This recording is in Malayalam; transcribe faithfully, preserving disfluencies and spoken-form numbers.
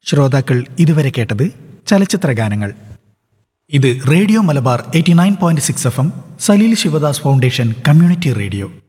ശ്രോതാക്കൾ ഇതുവരെ കേട്ടത് ചലച്ചിത്ര ഗാനങ്ങൾ. ഇത് radio Malabar eighty nine point six F M, Saleel Sivadas foundation community radio.